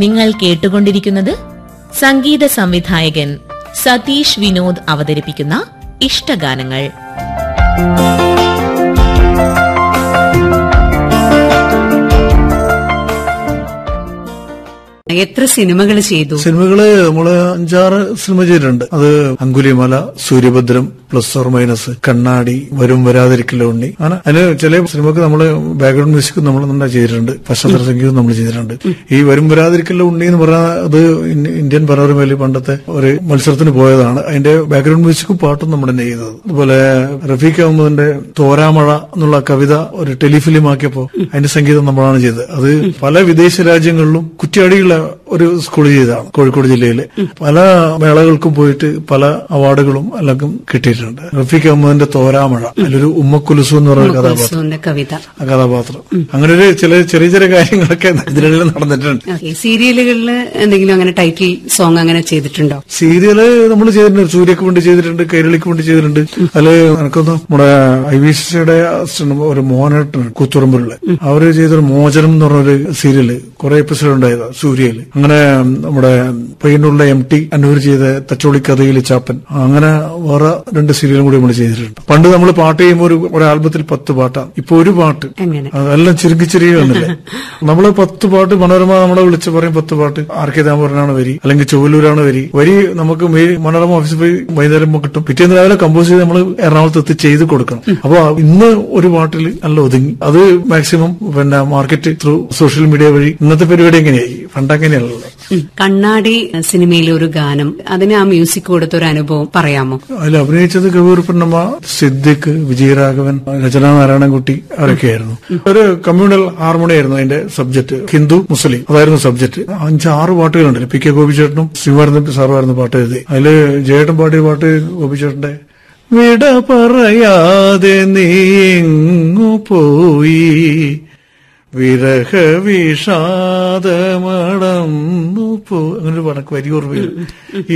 നിങ്ങൾ കേട്ടുകൊണ്ടിരിക്കുന്നത് സംഗീത സംവിധായകൻ സതീഷ് വിനോദ് അവതരിപ്പിക്കുന്ന ഇഷ്ടഗാനങ്ങൾ. എത്ര സിനിമകൾ ചെയ്തു? സിനിമകള് നമ്മള് 5-6 സിനിമ ചെയ്തിട്ടുണ്ട്. അത് അങ്കുലിമല, സൂര്യഭദ്രം, പ്ലസ് ഓർ മൈനസ്, കണ്ണാടി, വരും വരാതിരിക്കില്ല ഉണ്ണി. അങ്ങനെ അതിന് ചില സിനിമക്ക് നമ്മള് ബാക്ക്ഗ്രൗണ്ട് മ്യൂസിക് നമ്മൾ തന്നെ ചെയ്തിട്ടുണ്ട്, പശ്ചാത്തല സംഗീതം നമ്മൾ ചെയ്തിട്ടുണ്ട്. ഈ വരും വരാതിരിക്കില്ല ഉണ്ണി എന്ന് പറഞ്ഞാൽ അത് ഇന്ത്യൻ പനോരമയിൽ പണ്ടത്തെ ഒരു മത്സരത്തിന് പോയതാണ്. അതിന്റെ ബാക്ക്ഗ്രൗണ്ട് മ്യൂസിക്കും പാട്ടും നമ്മൾ തന്നെ ചെയ്തത്. അതുപോലെ റഫീഖ് അഹമ്മദിന്റെ തോരാമഴ എന്നുള്ള കവിത ഒരു ടെലിഫിലിം ആക്കിയപ്പോ അതിന്റെ സംഗീതം നമ്മളാണ് ചെയ്തത്. അത് പല വിദേശ രാജ്യങ്ങളിലും കുറ്റ്യാടിയുള്ള ഒരു സ്കൂൾ ചെയ്തതാണ്, കോഴിക്കോട് ജില്ലയിലെ. പല മേളകൾക്കും പോയിട്ട് പല അവാർഡുകളും എല്ലാം കിട്ടിയിട്ടുണ്ട്. റഫീഖ് അഹമ്മദിന്റെ തോരാമഴ, അതിലൊരു ഉമ്മക്കുലുസു എന്ന് പറയുന്ന കഥാപാത്രം. അങ്ങനെ ഒരു ചില ചെറിയ ചെറിയ കാര്യങ്ങളൊക്കെ ഇതിലെല്ലാം നടന്നിട്ടുണ്ട്. സീരിയലുകളിൽ എന്തെങ്കിലും അങ്ങനെ ടൈറ്റിൽ സോങ് അങ്ങനെ ചെയ്തിട്ടുണ്ടോ? സീരിയല് നമ്മൾ ചെയ്തിട്ടുണ്ട്. സൂര്യക്ക് വേണ്ടി ചെയ്തിട്ടുണ്ട്, കൈരളിക്ക് വേണ്ടി ചെയ്തിട്ടുണ്ട്. അതില് എനിക്കൊന്ന് നമ്മുടെ IVCയുടെ ഒരു മോഹനേട്ടൻ കൂത്തുറമ്പിലുള്ള അവര് ചെയ്തൊരു മോചനം എന്ന് പറഞ്ഞൊരു സീരിയല് കുറെ എപ്പിസോഡ് ഉണ്ടായത് സൂര്യയില്. അങ്ങനെ നമ്മുടെ പയ്യന്നൂരിലെ MT അന്നൂർ ചെയ്ത തച്ചോളി കഥയില് ചാപ്പൻ, അങ്ങനെ വേറെ 2 സീരിയലും കൂടി നമ്മൾ ചെയ്തിട്ടുണ്ട്. പണ്ട് നമ്മൾ പാട്ട് ചെയ്യുമ്പോൾ ഒരു ആൽബത്തിൽ 10 പാട്ടാണ്. ഇപ്പൊ ഒരു പാട്ട് അതെല്ലാം ചെറിയ വന്നില്ലേ. നമ്മള് 10 പാട്ട് മനോരമ നമ്മളെ വിളിച്ച് പറയും 10 പാട്ട് RK ദാമോദരനാണ് വരി, അല്ലെങ്കിൽ ചൊവ്വലൂരാണ് വരി നമുക്ക് മനോരമ ഓഫീസിൽ പോയി വൈകുന്നേരം കിട്ടും. പിറ്റേന്ന് രാവിലെ കമ്പോസ് ചെയ്ത് നമ്മൾ എറണാകുളത്ത് ചെയ്ത് കൊടുക്കണം. അപ്പൊ ഇന്ന് ഒരു പാട്ടിൽ നല്ല ഒതുങ്ങി. അത് maximum market through social media വഴി ഇന്നത്തെ പരിപാടി എങ്ങനെയായി, പണ്ടങ്ങനെയല്ലോ. കണ്ണാടി സിനിമയിലെ ഒരു ഗാനം, അതിന് ആ മ്യൂസിക് കൊടുത്ത ഒരു അനുഭവം പറയാമോ? അതിൽ അഭിനയിച്ചത് കവിയൂർ പൊന്നമ്മ, സിദ്ദിഖ്, വിജയരാഘവൻ, രചന നാരായണൻകുട്ടി അവരൊക്കെയായിരുന്നു. ഒരു കമ്മ്യൂണൽ ഹാർമോണി ആയിരുന്നു അതിന്റെ സബ്ജക്ട്. ഹിന്ദു മുസ്ലിം അതായിരുന്നു സബ്ജക്ട്. 5-6 പാട്ടുകളുണ്ട്. PK ഗോപിച്ചേട്ടനും ശിവാനന്ദ സാറുമായിരുന്നു പാട്ട് എഴുതി. അതില് ജയേട്ടൻ പാടിയ പാട്ട് ഗോപിച്ചേട്ടന്റെ വിട പറയാതെ നീങ്ങു പോയി വിരഹ വിഷാദമടന്നു പോ, അങ്ങനൊരു വരി ഓർമ്മ.